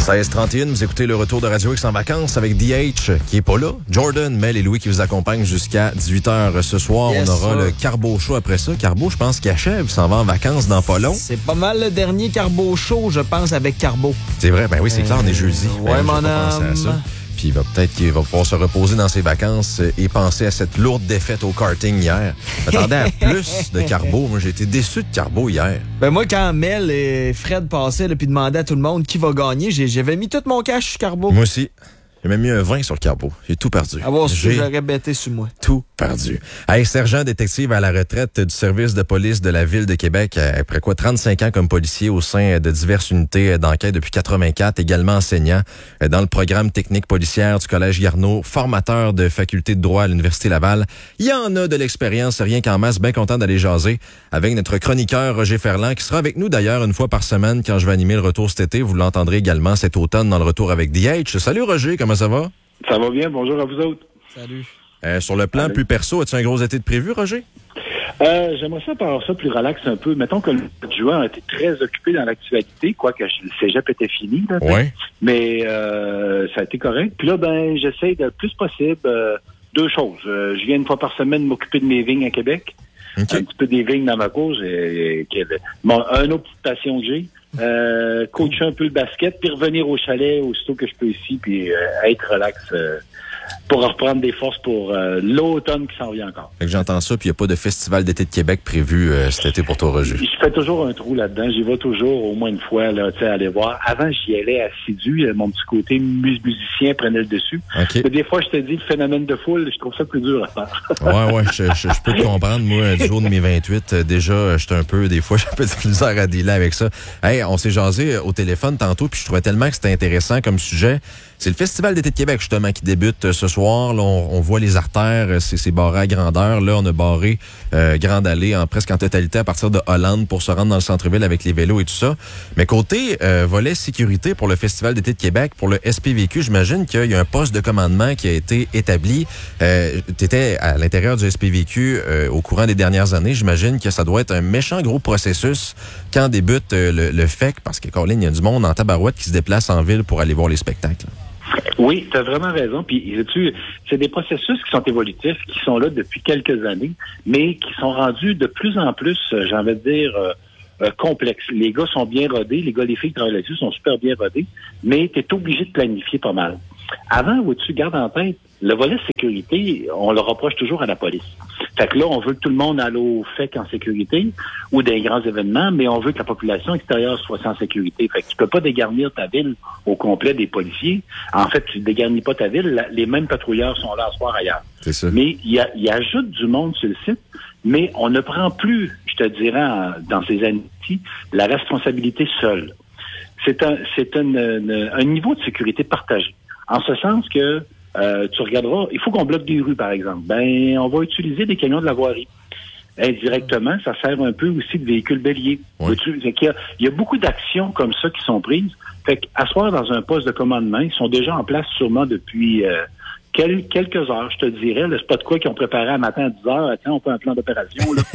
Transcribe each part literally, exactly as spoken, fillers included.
seize trente et un, vous écoutez le retour de Radio X en vacances avec D H qui est pas là. Jordan, Mel et Louis qui vous accompagnent jusqu'à dix-huit heures ce soir. Yes, on aura sir. le Carbo Show après ça. Carbo, je pense qu'il achève, s'en va en vacances dans pas long. C'est pas mal le dernier Carbo Show, je pense, avec Carbo. C'est vrai, ben oui, c'est euh, clair, on est jeudi. Ouais, ben, mon homme. Puis il va peut-être qu'il va pouvoir se reposer dans ses vacances et penser à cette lourde défaite au karting hier. J'attendais à plus de Carbo. Moi, j'ai été déçu de Carbo hier. Ben moi, quand Mel et Fred passaient puis demandaient à tout le monde qui va gagner, j'ai, j'avais mis tout mon cash sur Carbo. Moi aussi. J'ai même mis un vingt sur le Carbo. J'ai tout perdu. Ah bon, j'ai j'aurais bêté sur moi. Tout perdu. Hey, sergent détective à la retraite du service de police de la Ville de Québec, après quoi trente-cinq ans comme policier au sein de diverses unités d'enquête depuis quatre-vingt-quatre, également enseignant dans le programme technique policière du Collège Garneau, formateur de faculté de droit à l'Université Laval. Il y en a de l'expérience, rien qu'en masse, bien content d'aller jaser avec notre chroniqueur Roger Ferland, qui sera avec nous d'ailleurs une fois par semaine quand je vais animer le retour cet été. Vous l'entendrez également cet automne dans le retour avec D H. Salut Roger, comment ça va? Ça va bien, bonjour à vous autres. Salut. Euh, sur le plan Salut. plus perso, as-tu un gros été de prévu, Roger? Euh, j'aimerais ça par ça plus relax un peu. Mettons que le mois de juin a été très occupé dans l'actualité, quoique le cégep était fini. Là, ouais. Mais euh, ça a été correct. Puis là, ben, j'essaie de le plus possible euh, deux choses. Euh, je viens une fois par semaine m'occuper de mes vignes à Québec. Okay. Un petit peu des vignes dans ma cause. Et, et, bon, un autre petite passion que j'ai. Euh, coacher un peu le basket, puis revenir au chalet aussitôt que je peux ici, puis euh, être relax euh, pour reprendre des forces pour euh, l'automne qui s'en vient encore. Fait que j'entends ça, puis il n'y a pas de festival d'été de Québec prévu euh, cet été pour toi, Roger. Je fais toujours un trou là-dedans. J'y vais toujours au moins une fois, là, tu sais, aller voir. Avant, j'y allais assidu. Mon petit côté mus- musicien prenait le dessus. Okay. Mais des fois, je te dis, le phénomène de foule, je trouve ça plus dur à faire. ouais, ouais, je, je, je peux te comprendre. Moi, du jour de mes vingt-huit, euh, déjà, j'étais un peu, des fois, j'ai un peu de misère à dealer avec ça. Hey, on s'est jasé au téléphone tantôt, puis je trouvais tellement que c'était intéressant comme sujet. C'est le Festival d'été de Québec, justement, qui débute ce soir. Là, on, on voit les artères, c'est, c'est barré à grandeur. Là, on a barré euh, Grande Allée en presque en totalité à partir de Hollande pour se rendre dans le centre-ville avec les vélos et tout ça. Mais côté euh, volet sécurité pour le Festival d'été de Québec, pour le S P V Q, j'imagine qu'il y a un poste de commandement qui a été établi. Euh, tu étais à l'intérieur du S P V Q euh, au courant des dernières années. J'imagine que ça doit être un méchant gros processus quand débute euh, le, le F E C, parce que, Colin, il y a du monde en tabarouette qui se déplace en ville pour aller voir les spectacles. Oui, tu as vraiment raison. Puis, sais-tu, c'est des processus qui sont évolutifs, qui sont là depuis quelques années, mais qui sont rendus de plus en plus, j'ai envie de dire, euh, euh, complexes. Les gars sont bien rodés, les gars, les filles qui travaillent là-dessus sont super bien rodés, mais tu es obligé de planifier pas mal. Avant, où tu gardes en tête, le volet sécurité, on le reproche toujours à la police. Fait que là, on veut que tout le monde aille au F E C en sécurité ou des grands événements, mais on veut que la population extérieure soit en sécurité. Fait que tu peux pas dégarnir ta ville au complet des policiers. En fait, tu dégarnis pas ta ville, la, les mêmes patrouilleurs sont là à soir ailleurs. C'est ça. Mais il y a, il ajoute du monde sur le site, mais on ne prend plus, je te dirais, en, dans ces années-ci, la responsabilité seule. C'est un, c'est un, un, un niveau de sécurité partagé. En ce sens que euh, tu regarderas, il faut qu'on bloque des rues, par exemple. Ben, on va utiliser des camions de la voirie. Indirectement, ça sert un peu aussi de véhicules béliers. Oui. Il y a, il y a beaucoup d'actions comme ça qui sont prises. Fait qu'asseoir dans un poste de commandement, ils sont déjà en place sûrement depuis euh, quel, quelques heures, je te dirais. Là, c'est pas de quoi qu'ils ont préparé un matin à dix heures. Attends, on fait un plan d'opération. Là.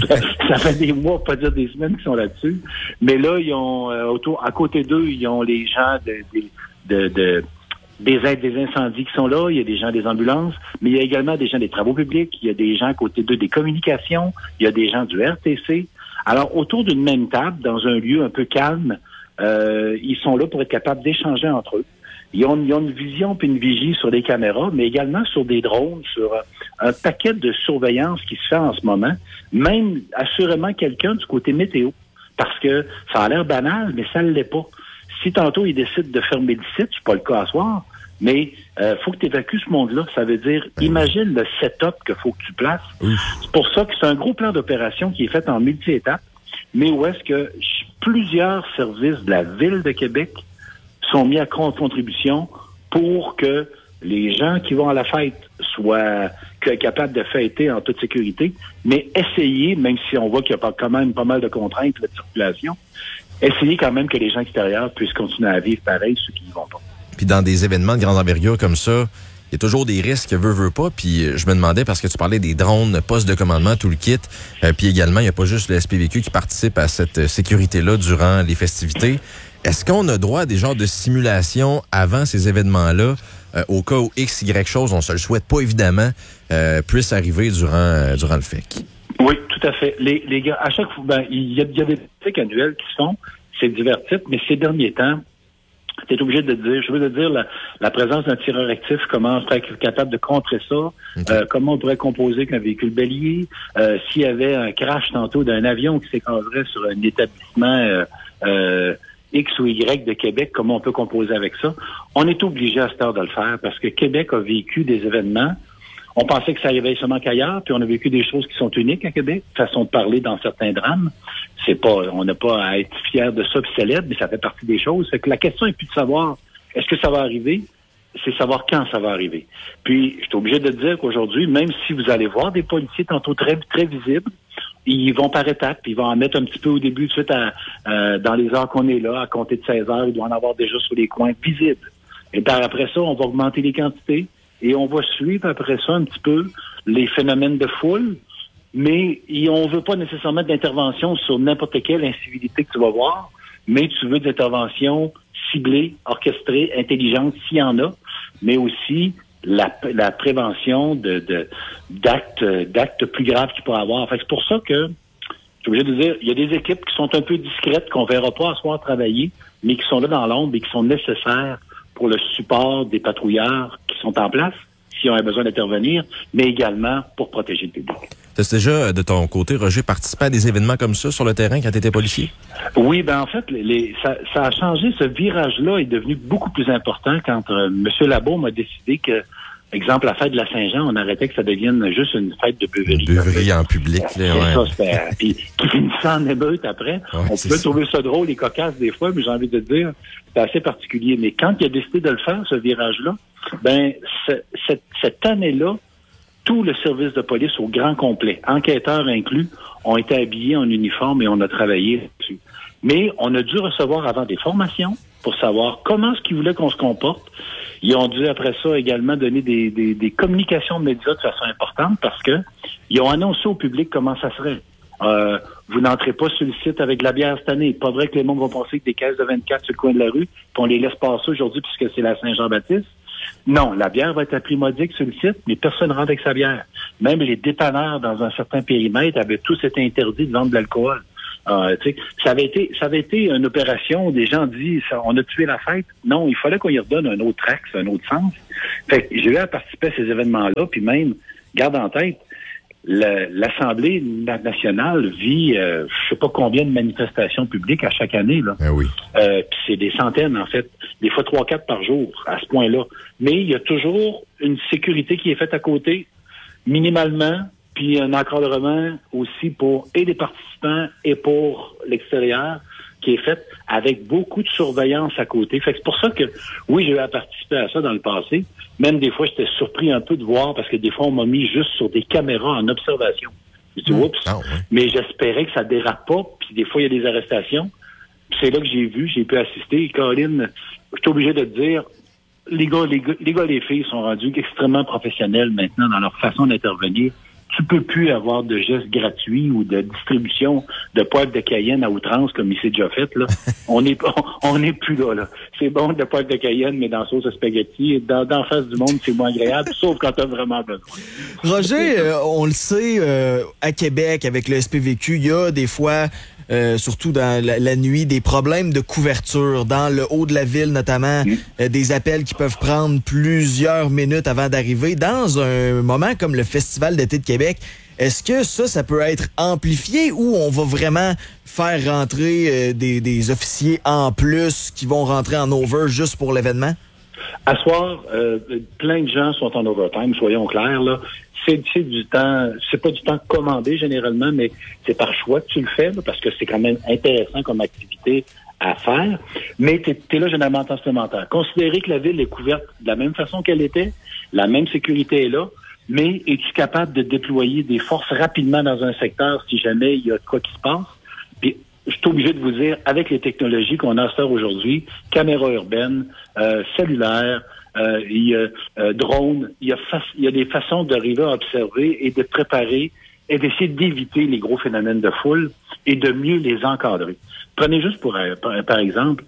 Ça fait des mois, pas dire des semaines, qui sont là-dessus. Mais là, ils ont euh, autour, à côté d'eux, ils ont les gens de, de, de, de des aides des incendies qui sont là, il y a des gens des ambulances, mais il y a également des gens des travaux publics, il y a des gens à côté d'eux des communications, il y a des gens du R T C. Alors, autour d'une même table, dans un lieu un peu calme, euh, ils sont là pour être capables d'échanger entre eux. Ils ont, ils ont une vision puis une vigie sur des caméras, mais également sur des drones, sur un paquet de surveillance qui se fait en ce moment, même assurément quelqu'un du côté météo, parce que ça a l'air banal, mais ça ne l'est pas. Si tantôt ils décident de fermer le site, c'est pas le cas à soir, mais euh, faut que tu évacues ce monde-là. Ça veut dire, imagine le setup qu'il faut que tu places. Ouf. C'est pour ça que c'est un gros plan d'opération qui est fait en multi-étapes, mais où est-ce que plusieurs services de la Ville de Québec sont mis à contribution pour que les gens qui vont à la fête soient capables de fêter en toute sécurité, mais essayer, même si on voit qu'il y a quand même pas mal de contraintes de circulation, essayer quand même que les gens extérieurs puissent continuer à vivre pareil, ceux qui n'y vont pas. Puis dans des événements de grande envergure comme ça, il y a toujours des risques, veut, veut pas. Puis je me demandais, parce que tu parlais des drones, postes de commandement, tout le kit. Euh, puis également, il n'y a pas juste le S P V Q qui participe à cette sécurité-là durant les festivités. Est-ce qu'on a droit à des genres de simulations avant ces événements-là, euh, au cas où X, Y chose, on se le souhaite pas évidemment, euh, puisse arriver durant, euh, durant le F E C? Oui, tout à fait. Les, les gars, à chaque fois, ben, il y a, il y a des pratiques annuelles qui se font, c'est divers types, mais ces derniers temps, tu es obligé de dire, je veux te dire, la, la présence d'un tireur actif, comment on serait être capable de contrer ça, okay. euh, comment on pourrait composer qu'un véhicule bélier, euh, s'il y avait un crash tantôt d'un avion qui s'écraserait sur un établissement euh, euh, X ou Y de Québec, comment on peut composer avec ça. On est obligé à cette heure de le faire parce que Québec a vécu des événements. On pensait que ça arrivait seulement qu'ailleurs, puis on a vécu des choses qui sont uniques à Québec, façon de parler dans certains drames. C'est pas, on n'a pas à être fier de ça puis célèbre, mais ça fait partie des choses. Fait que la question est plus de savoir est-ce que ça va arriver, c'est savoir quand ça va arriver. Puis, je suis obligé de dire qu'aujourd'hui, même si vous allez voir des policiers tantôt très, très visibles, ils vont par étapes, ils vont en mettre un petit peu au début, tout de suite, à, euh, dans les heures qu'on est là, à compter de seize heures, ils doivent en avoir déjà sur les coins visibles. Et par après ça, on va augmenter les quantités et on va suivre après ça un petit peu les phénomènes de foule, mais on veut pas nécessairement d'intervention sur n'importe quelle incivilité que tu vas voir, mais tu veux des interventions ciblées, orchestrées, intelligentes, s'il y en a, mais aussi la, la prévention de, de d'actes d'actes plus graves qu'il pourrait avoir. Fait que c'est pour ça que je suis obligé de dire, il y a des équipes qui sont un peu discrètes, qu'on verra pas à soir travailler, mais qui sont là dans l'ombre et qui sont nécessaires pour le support des patrouilleurs qui sont en place, si on a besoin d'intervenir, mais également pour protéger le public. Tu as déjà, de ton côté, Roger, participé à des événements comme ça sur le terrain quand tu étais policier? Oui, ben en fait, les, ça, ça a changé. Ce virage-là est devenu beaucoup plus important quand euh, M. Labaume a décidé que, exemple, la fête de la Saint-Jean, on arrêtait que ça devienne juste une fête de beuverie. Une beuverie en public. C'est là, ouais. ça, c'était... Puis qui finissait en émeute après. Ouais, on pouvait ça. trouver ça drôle et cocasse des fois, mais j'ai envie de dire, c'était assez particulier. Mais quand il a décidé de le faire, ce virage-là, ben ce, cette, cette année-là, tout le service de police au grand complet, enquêteurs inclus, ont été habillés en uniforme et on a travaillé là-dessus. Mais on a dû recevoir avant des formations pour savoir comment est-ce qu'ils voulaient qu'on se comporte. Ils ont dû, après ça, également donner des, des, des communications de médias de façon importante parce que ils ont annoncé au public comment ça serait. Euh, vous n'entrez pas sur le site avec de la bière cette année. Pas vrai que les monde vont passer avec des caisses de vingt-quatre sur le coin de la rue, puis on les laisse passer aujourd'hui puisque c'est la Saint-Jean-Baptiste. Non, la bière va être à prix modique sur le site, mais personne ne rentre avec sa bière. Même les dépanneurs dans un certain périmètre avaient tous été interdits de vendre de l'alcool. Euh, ça avait été, ça avait été une opération où des gens disent, on a tué la fête. Non, il fallait qu'on y redonne un autre axe, un autre sens. Fait que j'ai eu à participer à ces événements-là, puis même, garde en tête, le, l'Assemblée nationale vit, euh, je sais pas combien de manifestations publiques à chaque année, là. Ben oui. Euh, puis c'est des centaines, en fait, des fois trois, quatre par jour, à ce point-là. Mais il y a toujours une sécurité qui est faite à côté, minimalement, puis un encadrement aussi pour et les participants et pour l'extérieur, qui est fait avec beaucoup de surveillance à côté. Fait que c'est pour ça que, oui, j'ai eu à participer à ça dans le passé. Même des fois, j'étais surpris un peu de voir, parce que des fois, on m'a mis juste sur des caméras en observation. Je dis, oups, oh, ouais. Mais j'espérais que ça dérape pas, puis des fois, il y a des arrestations. Puis c'est là que j'ai vu, j'ai pu assister. Et Caroline, je suis obligé de te dire, les gars, les gars, les gars, les filles sont rendus extrêmement professionnels maintenant dans leur façon d'intervenir. Tu peux plus avoir de gestes gratuits ou de distribution de poivre de Cayenne à outrance comme il s'est déjà fait, là. on est on, on est plus là, là. C'est bon de poivre de Cayenne, mais dans sauce à spaghetti, dans, dans face du monde, c'est moins agréable, sauf quand t'as vraiment besoin. Roger, euh, on le sait, euh, à Québec, avec le S P V Q, il y a des fois, euh, surtout dans la, la nuit, des problèmes de couverture. Dans le haut de la ville, notamment, mmh. euh, des appels qui peuvent prendre plusieurs minutes avant d'arriver. Dans un moment comme le Festival d'été de Québec, est-ce que ça, ça peut être amplifié ou on va vraiment faire rentrer euh, des, des officiers en plus qui vont rentrer en over juste pour l'événement? À soir, euh, plein de gens sont en overtime, soyons clairs, là. C'est, c'est du temps, c'est pas du temps commandé généralement, mais c'est par choix que tu le fais, là, parce que c'est quand même intéressant comme activité à faire. Mais t'es, t'es là généralement en temps supplémentaire. Considérer que la ville est couverte de la même façon qu'elle était, la même sécurité est là, mais es-tu capable de déployer des forces rapidement dans un secteur si jamais il y a de quoi qui se passe? Puis, je suis obligé de vous dire, avec les technologies qu'on a à cette heure aujourd'hui, caméras urbaines, euh, cellulaires, euh, il y a euh, drones, il y a, fa- il y a des façons d'arriver à observer et de préparer et d'essayer d'éviter les gros phénomènes de foule et de mieux les encadrer. Prenez juste pour par, par exemple,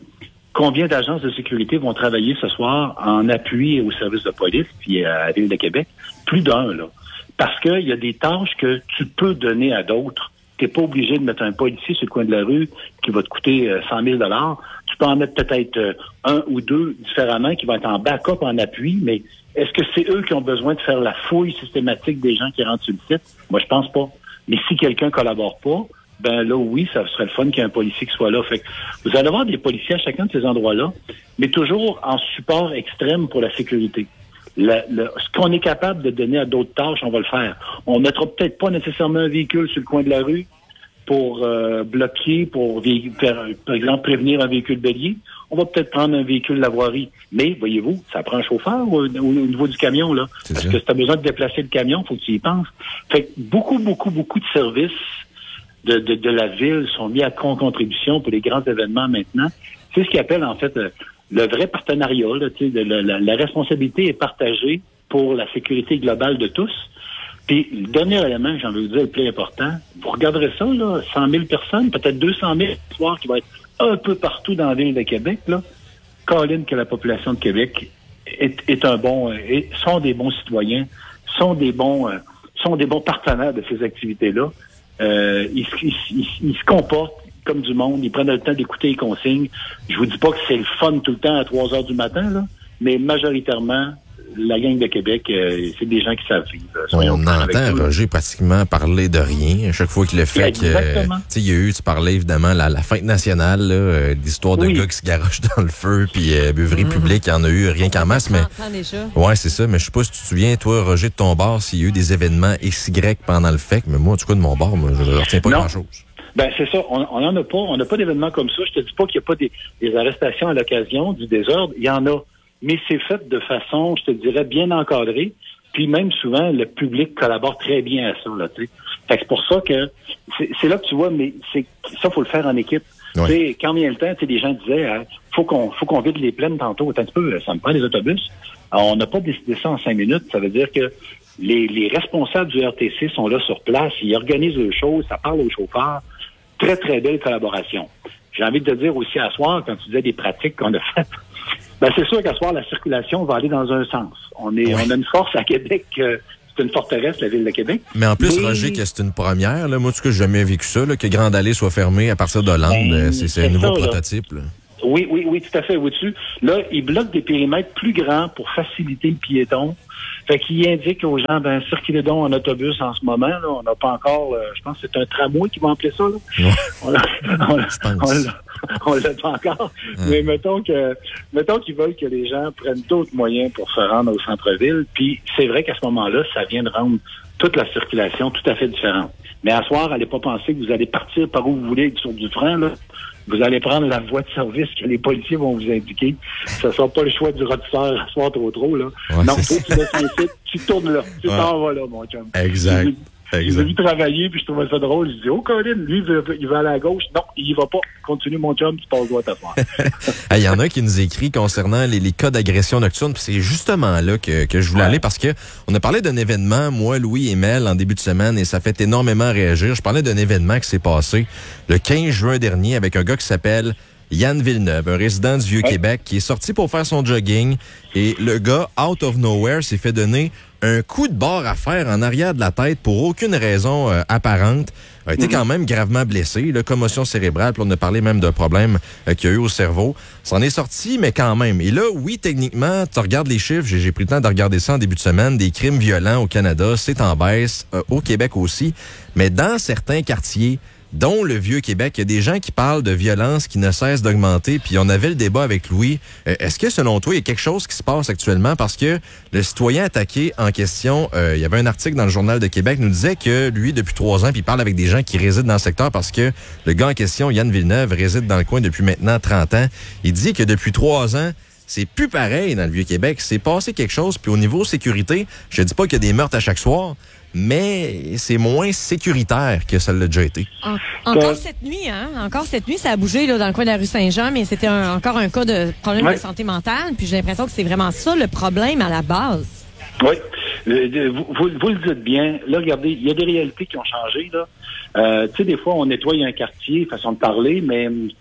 Combien d'agences de sécurité vont travailler ce soir en appui au service de police puis à la Ville de Québec? Plus d'un, là. Parce qu'il y a des tâches que tu peux donner à d'autres. Tu n'es pas obligé de mettre un policier sur le coin de la rue qui va te coûter euh, cent mille dollars. Tu peux en mettre peut-être euh, un ou deux différemment qui vont être en backup, en appui, mais est-ce que c'est eux qui ont besoin de faire la fouille systématique des gens qui rentrent sur le site? Moi, je pense pas. Mais si quelqu'un collabore pas, ben là, oui, ça serait le fun qu'il y ait un policier qui soit là. Fait que vous allez avoir des policiers à chacun de ces endroits-là, mais toujours en support extrême pour la sécurité. La, la, ce qu'on est capable de donner à d'autres tâches, on va le faire. On ne mettra peut-être pas nécessairement un véhicule sur le coin de la rue pour euh, bloquer, pour faire, par exemple, prévenir un véhicule bélier. On va peut-être prendre un véhicule de la voirie. Mais, voyez-vous, ça prend un chauffeur au, au, au niveau du camion, là. C'est Parce ça. que si tu as besoin de déplacer le camion, il faut que tu y penses. Fait que beaucoup, beaucoup, beaucoup de services de, de, de la ville sont mis à contribution pour les grands événements maintenant. C'est ce qu'ils appellent, en fait, le vrai partenariat. Là, de, la, la, la responsabilité est partagée pour la sécurité globale de tous. Puis, le dernier élément, j'ai envie de dire, le plus important, vous regarderez ça, là, cent mille personnes, peut-être deux cent mille ce soir qui va être un peu partout dans la ville de Québec, là. Colline, que la population de Québec est, est un bon, est, sont des bons citoyens, sont des bons, euh, sont des bons partenaires de ces activités-là. Euh, ils, ils, ils, ils se comportent comme du monde, ils prennent le temps d'écouter les consignes. Je vous dis pas que c'est le fun tout le temps à trois heures du matin, là, mais majoritairement, la gang de Québec, euh, c'est des gens qui savent vivre. On entend Roger pratiquement parler de rien à chaque fois qu'il le fait. Exactement. Que, il y a eu, tu parlais évidemment, la, la fête nationale, là, euh, l'histoire de oui. gars qui se garochent dans le feu, puis euh, beuverie mmh. publique, il y en a eu rien qu'en masse. Mais ouais, c'est ça. Mais je sais pas si tu te souviens, toi, Roger, de ton bar, s'il y a eu des événements X Y pendant le F E C, mais moi, en tout cas, de mon bar, moi, je ne retiens pas grand-chose. Ben c'est ça, on n'en a pas, on n'a pas d'événements comme ça. Je te dis pas qu'il n'y a pas des, des arrestations à l'occasion du désordre, il y en a. Mais c'est fait de façon, je te dirais, bien encadrée. Puis même souvent, le public collabore très bien à ça, là, tu sais. Fait que c'est pour ça que c'est, c'est là que tu vois, mais c'est ça, faut le faire en équipe. Ouais. Tu sais, quand vient le temps, tu sais, les gens disaient, hein, faut qu'on, faut qu'on vide les plaines tantôt. Attends un petit peu, ça me prend des autobus. Alors, on n'a pas décidé ça en cinq minutes. Ça veut dire que les, les responsables du R T C sont là sur place, ils organisent les choses, ça parle aux chauffeurs. Très, très belle collaboration. J'ai envie de te dire aussi à soir, quand tu disais des pratiques qu'on a faites, ben c'est sûr qu'à soir, la circulation va aller dans un sens. On est, oui. on a une force à Québec, euh, c'est une forteresse, la ville de Québec. Mais en plus, Mais... Roger, que c'est une première, là, moi, en tout cas, j'ai jamais vécu ça, là, que Grande Allée soit fermée à partir de Hollande, ben, c'est, c'est un nouveau ça, prototype. Là. Oui, oui, oui, tout à fait, au-dessus. Là, ils bloquent des périmètres plus grands pour faciliter le piéton. Fait qu'il indique aux gens, ben, circulez donc en autobus en ce moment, là. On n'a pas encore, euh, je pense que c'est un tramway qui va appeler ça, là. Ouais. On l'a, on l'a, on l'a, on l'a pas encore. Hum. Mais mettons que, mettons qu'ils veulent que les gens prennent d'autres moyens pour se rendre au centre-ville. Puis c'est vrai qu'à ce moment-là, ça vient de rendre toute la circulation tout à fait différente. Mais à soir, allez pas penser que vous allez partir par où vous voulez sur du frein, là. Vous allez prendre la voie de service que les policiers vont vous indiquer. Ce ne sera pas le choix du rôtisseur à soir trop trop, là. Ouais, non, toi, tu laisses les sites, tu tournes là. Tu ouais. t'en vas là, mon chum. Exact. J'ai vu travailler, puis je trouvais ça drôle. Je dis, oh, Colin, lui, il va, il va aller à gauche. Non, il y va pas. Continue, mon chum, tu passes droit à faire. Il y en a qui nous écrit concernant les, les cas d'agression nocturne, puis c'est justement là que, que je voulais ouais. aller, parce que on a parlé d'un événement, moi, Louis et Mel, en début de semaine, et ça fait énormément réagir. Je parlais d'un événement qui s'est passé le quinze juin dernier avec un gars qui s'appelle Yann Villeneuve, un résident du Vieux-Québec, qui est sorti pour faire son jogging, et le gars, out of nowhere, s'est fait donner un coup de barre à fer en arrière de la tête pour aucune raison euh, apparente. A été mm-hmm. quand même gravement blessé, là, commotion cérébrale, puis on a parlé même d'un problème euh, qu'il y a eu au cerveau. Ça en est sorti, mais quand même. Et là, oui, techniquement, tu regardes les chiffres, j'ai, j'ai pris le temps de regarder ça en début de semaine, des crimes violents au Canada, c'est en baisse, euh, au Québec aussi, mais dans certains quartiers, dont le Vieux-Québec, il y a des gens qui parlent de violence qui ne cesse d'augmenter, puis on avait le débat avec Louis. Euh, est-ce que, selon toi, il y a quelque chose qui se passe actuellement? Parce que le citoyen attaqué en question, euh, il y avait un article dans le Journal de Québec, nous disait que lui, depuis trois ans, puis il parle avec des gens qui résident dans le secteur parce que le gars en question, Yann Villeneuve, réside dans le coin depuis maintenant trente ans. Il dit que depuis trois ans, c'est plus pareil dans le Vieux-Québec. C'est passé quelque chose, puis au niveau sécurité, je dis pas qu'il y a des meurtres à chaque soir, mais c'est moins sécuritaire que ça l'a déjà été. En, encore cette nuit, hein? Encore cette nuit, ça a bougé là, dans le coin de la rue Saint-Jean, mais c'était un, encore un cas de problème ouais. de santé mentale. Puis j'ai l'impression que c'est vraiment ça le problème à la base. Oui, vous, vous, vous le dites bien. Là, regardez, il y a des réalités qui ont changé. Là, euh, tu sais, des fois, on nettoie un quartier, façon de parler, mais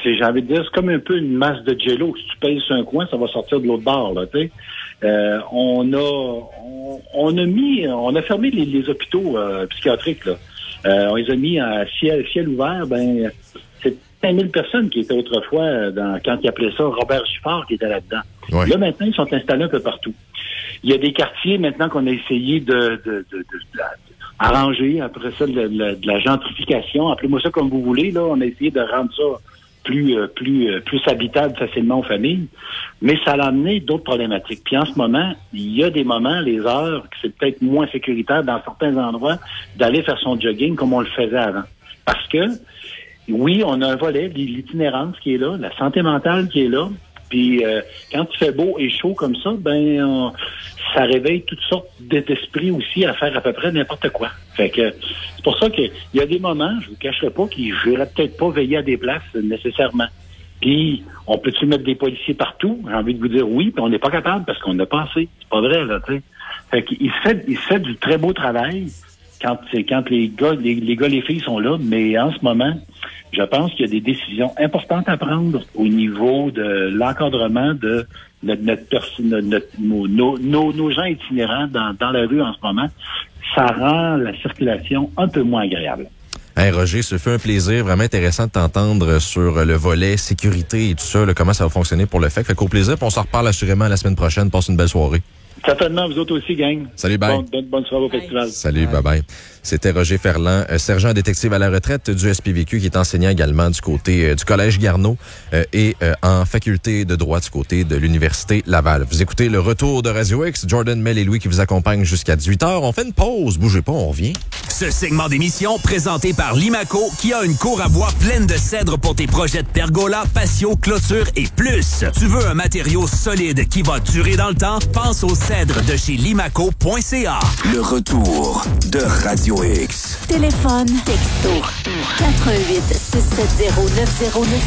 c'est, j'ai envie de dire, c'est comme un peu une masse de jello. Si tu pèses sur un coin, ça va sortir de l'autre bord, là, tu sais. Euh, on a, on, on a mis, on a fermé les, les hôpitaux euh, psychiatriques, là. Euh, on les a mis à ciel, ciel ouvert. Ben, c'est cinq mille personnes qui étaient autrefois dans, quand ils appelaient ça Robert Giffard qui était là-dedans. Ouais. Là, maintenant, ils sont installés un peu partout. Il y a des quartiers maintenant qu'on a essayé de, de, de, de, de, de arranger. Après ça, de, de, de la gentrification. Appelez-moi ça comme vous voulez. Là, on a essayé de rendre ça plus euh, plus euh, plus habitable facilement aux familles, mais ça a amené d'autres problématiques. Puis en ce moment, il y a des moments, les heures, que c'est peut-être moins sécuritaire dans certains endroits d'aller faire son jogging comme on le faisait avant. Parce que, oui, on a un volet, l'itinérance qui est là, la santé mentale qui est là, puis euh, quand il fait beau et chaud comme ça, ben on, ça réveille toutes sortes d'esprits aussi à faire à peu près n'importe quoi. Fait que c'est pour ça qu'il y a des moments, je vous cacherai pas, qu'ils n'irai peut-être pas veiller à des places nécessairement. Puis, on peut-tu mettre des policiers partout? J'ai envie de vous dire oui, puis on n'est pas capable parce qu'on n'a pas assez. C'est pas vrai, là, tu sais. Fait qu'il se fait, il se fait du très beau travail quand, quand les gars, les, les gars, les filles sont là, mais en ce moment, je pense qu'il y a des décisions importantes à prendre au niveau de l'encadrement de notre, notre, perso- notre, notre nos, nos, nos gens itinérants dans, dans la rue en ce moment. Ça rend la circulation un peu moins agréable. Hey Roger, ce fut un plaisir vraiment intéressant de t'entendre sur le volet sécurité et tout ça, là, comment ça va fonctionner pour le F E C. Fait qu'au plaisir, puis on s'en reparle assurément la semaine prochaine. Passe une belle soirée. Certainement, vous autres aussi, gang. Salut, bye. Bonne, bonne, bonne soirée au festival. Salut, bye bye. C'était Roger Ferland, euh, sergent détective à la retraite du S P V Q, qui est enseignant également du côté euh, du Collège Garneau euh, et euh, en faculté de droit du côté de l'Université Laval. Vous écoutez le retour de Radio X, Jordan, Mel et Louis qui vous accompagnent jusqu'à dix-huit heures. On fait une pause, bougez pas, on revient. Ce segment d'émission présenté par Limaco qui a une cour à bois pleine de cèdre pour tes projets de pergola, patio, clôture et plus. Tu veux un matériau solide qui va durer dans le temps? Pense au cèdre de chez limaco point c a. Le retour de Radio X. Téléphone, texto, quatre un huit, six sept zéro, neuf zéro neuf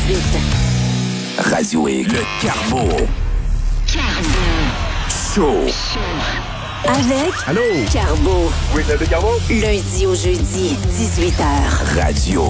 huit. Radio X. Le Carbo. Carbo. Show. Avec Allô? Carbo. Oui, c'est le Carbo. Lundi au jeudi, dix-huit heures. Radio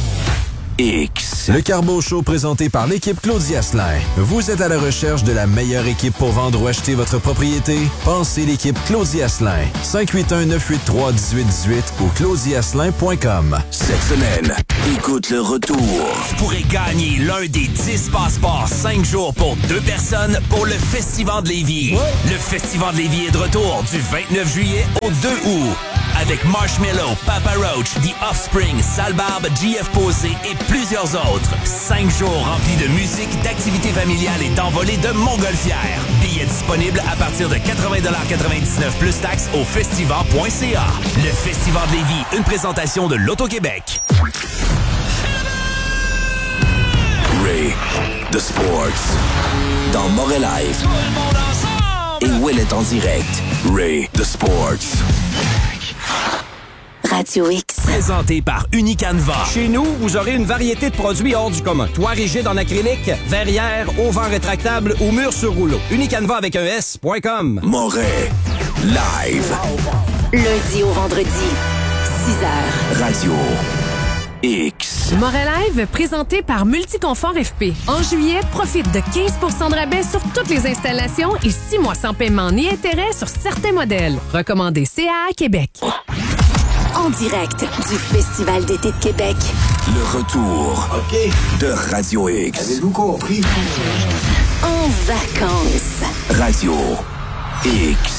X. Le Carbo Show présenté par l'équipe Claudia Asselin. Vous êtes à la recherche de la meilleure équipe pour vendre ou acheter votre propriété? Pensez l'équipe Claudia Asselin. cinq huit un, neuf huit trois, un huit un huit ou claudia asselin point com. Cette semaine, écoute le retour. Tu pourrais gagner l'un des dix passeports cinq jours pour deux personnes pour le Festival de Lévis. Ouais. Le Festival de Lévis est de retour du vingt-neuf juillet au deux août. Avec Marshmello, Papa Roach, The Offspring, Sale Barbe, G F Posé et plusieurs autres. Cinq jours remplis de musique, d'activités familiales et d'envolées de montgolfières. Billets disponibles à partir de quatre-vingts dollars quatre-vingt-dix-neuf plus taxes au festival point c a. Le Festival de Lévis, une présentation de l'Auto-Québec. Ray, The Sports, dans Montréal Live. Et Will est en direct. Ray, The Sports. Radio X. Présenté par Unicanva. Chez nous, vous aurez une variété de produits hors du commun. Toit rigide en acrylique, verrière, auvent rétractable ou mur sur rouleau. Unicanva avec un S point com. Montréal Live. Lundi au vendredi, six heures. Radio X. Montréal Live, présenté par Multiconfort F P. En juillet, profite de quinze pour cent de rabais sur toutes les installations et six mois sans paiement ni intérêt sur certains modèles. Recommandé C A A Québec. En direct du Festival d'été de Québec. Le retour okay. de Radio X. Avez-vous compris? En vacances. Radio X.